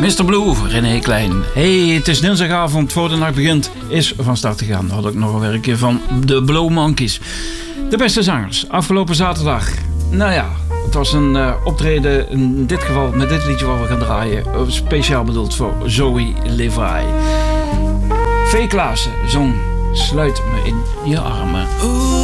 Mr. Blue, René Klein. Hey, het is dinsdagavond, voor de nacht begint, is van start te gaan. Dan had ik nog een werkje van de Blow Monkeys. De beste zangers, afgelopen zaterdag. Nou ja, het was een optreden, in dit geval met dit liedje wat we gaan draaien. Speciaal bedoeld voor Zoe Levi. Vee Klaassen zong Sluit me in je armen.